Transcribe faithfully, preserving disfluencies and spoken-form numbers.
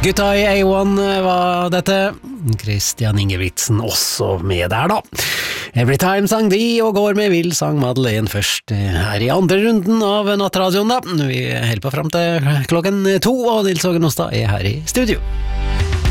Gutta i A one var dette. Christian Ingebrigtsen også med der da. Everytime sang de, og går med vill sang Madeleine først her i andre runden av Nattradioen da. Vi holder på frem til klokken to, og Nils Åge Nostad er her i studio.